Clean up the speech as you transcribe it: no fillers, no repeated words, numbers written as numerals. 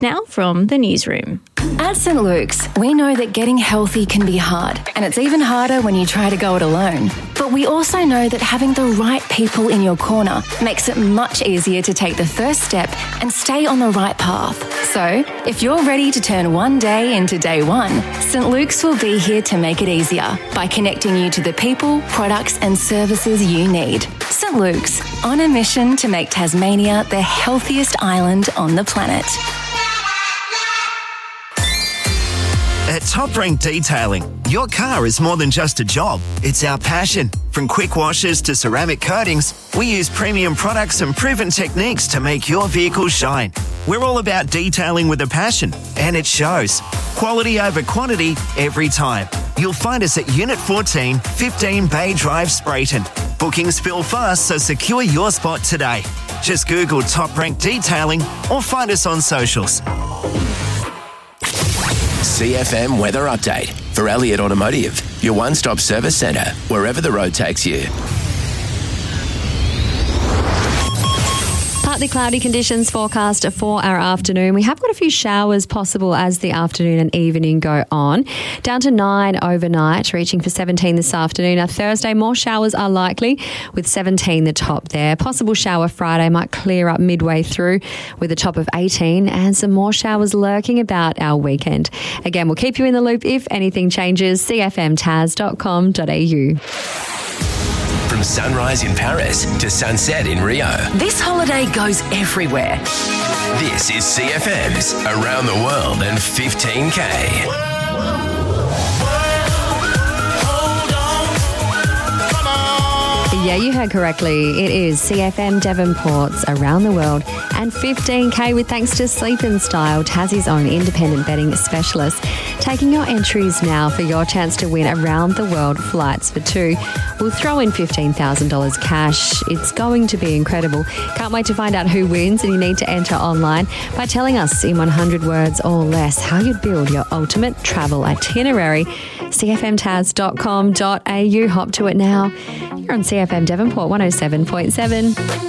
Now from the newsroom. At St. Luke's, we know that getting healthy can be hard, and it's even harder when you try to go it alone. But we also know that having the right people in your corner makes it much easier to take the first step and stay on the right path. So, if you're ready to turn one day into day one, St. Luke's will be here to make it easier by connecting you to the people, products and services you need. St. Luke's, on a mission to make Tasmania the healthiest island on the planet. At Top Rank Detailing, your car is more than just a job. It's our passion. From quick washes to ceramic coatings, we use premium products and proven techniques to make your vehicle shine. We're all about detailing with a passion, and it shows. Quality over quantity every time. You'll find us at Unit 14, 15 Bay Drive, Sprayton. Bookings fill fast, so secure your spot today. Just Google Top Rank Detailing or find us on socials. CFM Weather Update for Elliott Automotive, your one-stop service centre, wherever the road takes you. Partly cloudy conditions forecast for our afternoon. We have got a few showers possible as the afternoon and evening go on. Down to 9 overnight, reaching for 17 this afternoon. Now Thursday, more showers are likely with 17 the top there. Possible shower Friday might clear up midway through with a top of 18 and some more showers lurking about our weekend. Again, we'll keep you in the loop if anything changes. cfmtas.com.au. From sunrise in Paris to sunset in Rio, This holiday goes everywhere. this is CFM's Around the World and 15K. Yeah, you heard correctly. It is CFM Devonport's Around the World and 15K with thanks to Sleep in Style, Tassie's own independent betting specialist. Taking your entries now for your chance to win around the world flights for two. We'll throw in $15,000 cash. It's going to be incredible. Can't wait to find out who wins, and you need to enter online by telling us in 100 words or less how you'd build your ultimate travel itinerary. cfmtas.com.au. Hop to it now. You're on CFM Devonport 107.7.